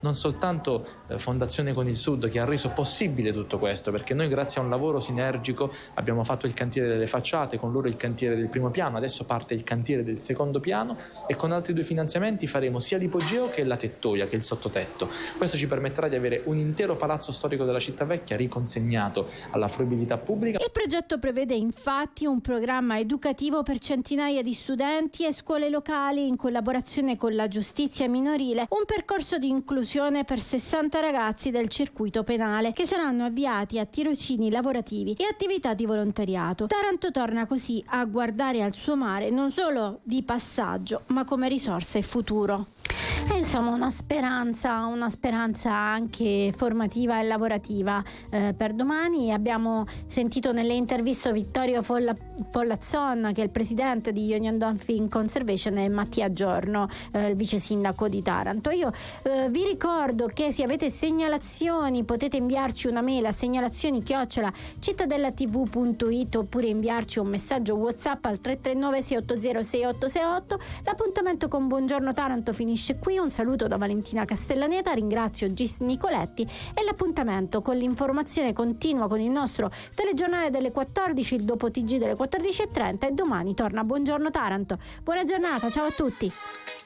Non soltanto Fondazione Con il Sud, che ha reso possibile tutto questo, perché noi grazie a un lavoro sinergico abbiamo fatto il cantiere delle facciate, con loro il cantiere del primo piano, adesso parte il cantiere del secondo piano e con altri 2 finanziamenti faremo sia l'ipogeo che la tettoia, che il sottotetto. Questo ci permetterà di avere un intero palazzo storico della città vecchia riconsegnato alla fruibilità pubblica. Il progetto prevede infatti un programma educativo per centinaia di studenti e scuole locali in collaborazione con la giustizia minorile, un percorso di inclusione per 60 ragazzi del circuito penale che saranno avviati a tirocini lavorativi e attività di volontariato. Taranto torna così a guardare al suo mare non solo di passaggio ma come risorsa e futuro. E insomma una speranza anche formativa e lavorativa per domani. Abbiamo sentito nelle interviste Vittorio Pollazzon, che è il presidente di Union Dolphin Conservation, e Mattia Giorno, il vice sindaco di Taranto. Io vi ricordo che se avete segnalazioni potete inviarci una mail a segnalazioni@cittadellatv.it oppure inviarci un messaggio WhatsApp al 339 680 6868. L'appuntamento con Buongiorno Taranto finisce qui. Un saluto da Valentina Castellaneta, ringrazio Gis Nicoletti e l'appuntamento con l'informazione continua con il nostro telegiornale delle 14, il dopo TG delle 14:30, e domani torna Buongiorno Taranto. Buona giornata, ciao a tutti.